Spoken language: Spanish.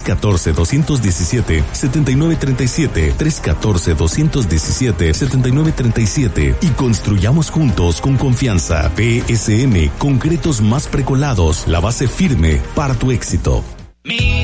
314-217-7937, 314-217-7937 y construyamos juntos con confianza. PSM, concretos más precolados, la base firme para tu éxito.